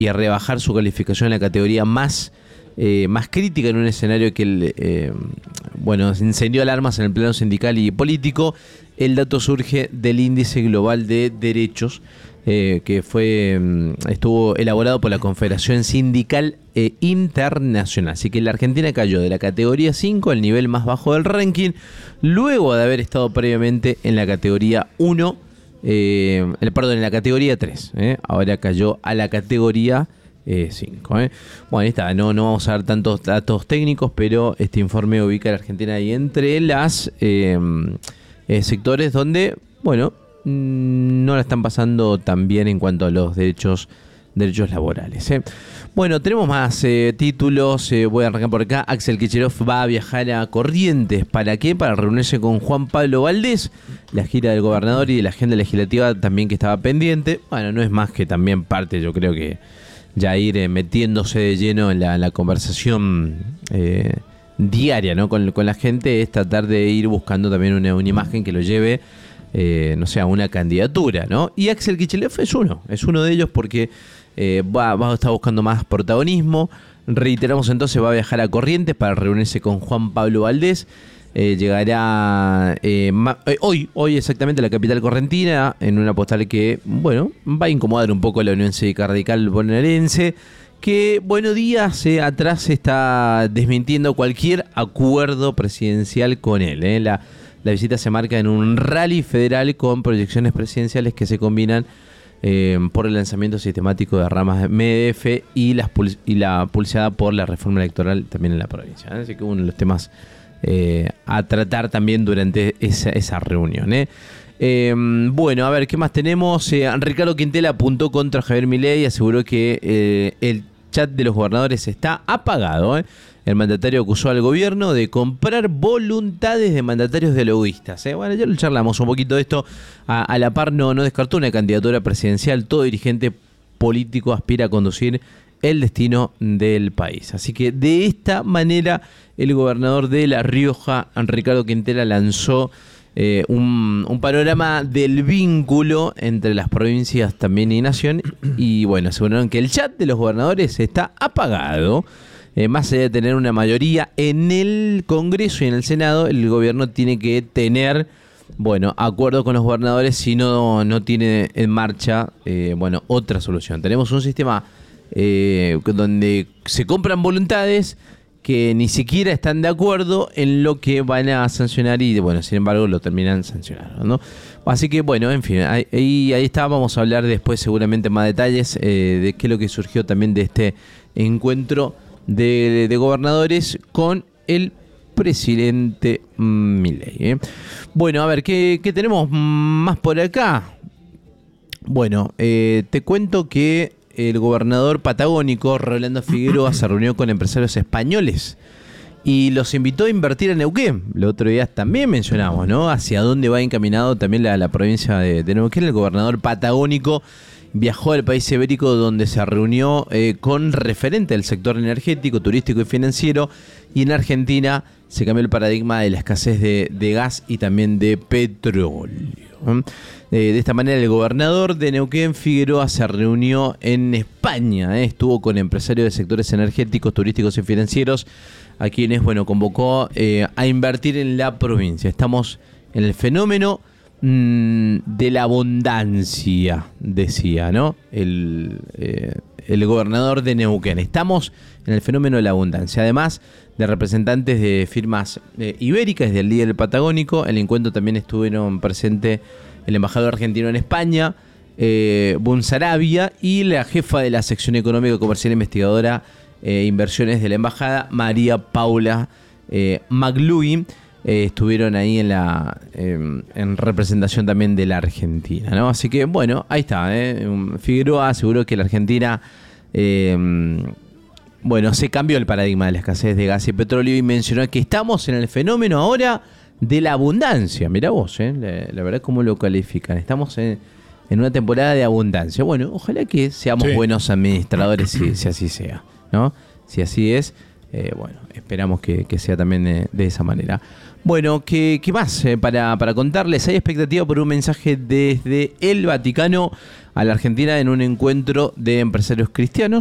y a rebajar su calificación en la categoría más crítica en un escenario que encendió alarmas en el plano sindical y político. El dato surge del Índice Global de Derechos, que estuvo elaborado por la Confederación Sindical Internacional. Así que la Argentina cayó de la categoría 5, el nivel más bajo del ranking, luego de haber estado previamente en la categoría 1, en la categoría 3. Ahora cayó a la categoría 5. Bueno, ahí está, no vamos a dar tantos datos técnicos, pero este informe ubica a la Argentina ahí entre las sectores donde, no la están pasando tan bien en cuanto a los derechos laborales. Bueno, tenemos más títulos. Voy a arrancar por acá. Axel Kicillof va a viajar a Corrientes. ¿Para qué? Para reunirse con Juan Pablo Valdés. La gira del gobernador y de la agenda legislativa también que estaba pendiente. Bueno, no es más que también parte, yo creo que ya ir metiéndose de lleno en la conversación diaria, ¿no? con la gente, es tratar de ir buscando también una imagen que lo lleve a una candidatura, ¿no? Y Axel Kicillof es uno de ellos porque va a estar buscando más protagonismo. Reiteramos entonces, va a viajar a Corrientes para reunirse con Juan Pablo Valdés. Llegará hoy exactamente a la capital correntina en una postal que, va a incomodar un poco a la Unión Cívica Radical bonaerense, que días atrás está desmintiendo cualquier acuerdo presidencial con él. La visita se marca en un rally federal con proyecciones presidenciales que se combinan por el lanzamiento sistemático de ramas de MEDEF y la pulseada por la reforma electoral también en la provincia. Así que uno de los temas a tratar también durante esa reunión. A ver, ¿qué más tenemos? Ricardo Quintela apuntó contra Javier Milei y aseguró que el chat de los gobernadores está apagado. El mandatario acusó al gobierno de comprar voluntades de mandatarios dialoguistas. Ya lo charlamos un poquito de esto. A la par no descartó una candidatura presidencial. Todo dirigente político aspira a conducir el destino del país. Así que de esta manera el gobernador de La Rioja, Ricardo Quintela, lanzó un panorama del vínculo entre las provincias también y nación. Y aseguraron que el chat de los gobernadores está apagado. Más allá de tener una mayoría en el Congreso y en el Senado, el gobierno tiene que tener acuerdo con los gobernadores, si no tiene en marcha otra solución. Tenemos un sistema donde se compran voluntades que ni siquiera están de acuerdo en lo que van a sancionar y sin embargo lo terminan sancionando, ¿no? Así que en fin, ahí está. Vamos a hablar después seguramente más detalles de qué es lo que surgió también de este encuentro de gobernadores con el presidente Milei. A ver, ¿qué tenemos más por acá? Te cuento que el gobernador patagónico, Rolando Figueroa, se reunió con empresarios españoles y los invitó a invertir en Neuquén. El otro día también mencionamos, ¿no?, hacia dónde va encaminado también la provincia de Neuquén. El gobernador patagónico viajó al país ibérico, donde se reunió con referentes del sector energético, turístico y financiero. Y en Argentina se cambió el paradigma de la escasez de gas y también de petróleo. De esta manera, el gobernador de Neuquén, Figueroa, se reunió en España. Estuvo con empresarios de sectores energéticos, turísticos y financieros, a quienes convocó a invertir en la provincia. Estamos en el fenómeno de la abundancia, decía, ¿no?, el gobernador de Neuquén. Estamos en el fenómeno de la abundancia. Además de representantes de firmas ibéricas del líder patagónico, en el encuentro también estuvieron presentes el embajador argentino en España, Bunzarabia, y la jefa de la sección económica, comercial e investigadora inversiones de la embajada, María Paula McLuhan. Estuvieron ahí en representación también de la Argentina, ¿no? Así que ahí está. Figueroa aseguró que la Argentina se cambió el paradigma de la escasez de gas y petróleo y mencionó que estamos en el fenómeno ahora de la abundancia. Mirá vos, la verdad cómo lo califican. Estamos en una temporada de abundancia. Ojalá que seamos buenos administradores si así sea, ¿no? Si así es, esperamos que sea también de esa manera. Bueno, ¿qué más para contarles? Hay expectativa por un mensaje desde el Vaticano a la Argentina en un encuentro de empresarios cristianos.